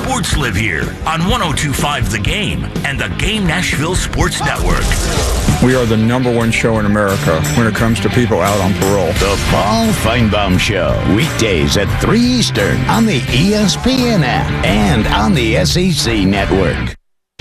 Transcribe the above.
Sports live here on 102.5 The Game and the Game Nashville Sports Network. We are the #1 show in America when it comes to people out on parole. The Paul Feinbaum Show, weekdays at 3 Eastern on the ESPN app and on the SEC Network.